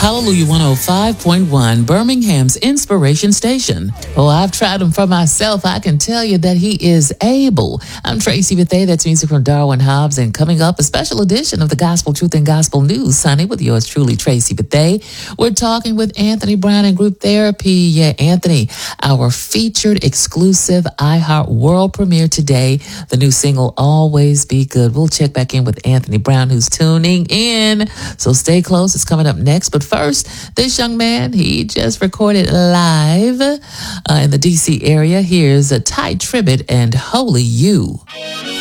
Hallelujah 105.1, Birmingham's inspiration station. Oh, I've tried him for myself. I can tell you that he is able. I'm Tracy Bethea. That's music from Darwin Hobbs. And coming up, a special edition of the Gospel Truth and Gospel News, Sunny, with yours truly, Tracy Bethea. We're talking with Anthony Brown and Group Therapy. Yeah, Anthony, our featured exclusive iHeart world premiere today. The new single, Always Be Good. We'll check back in with Anthony Brown, who's tuning in. So stay close. It's coming up next. But first, this young man, he just recorded live in the D.C. area. Here's a Ty Tribbett and Holy You.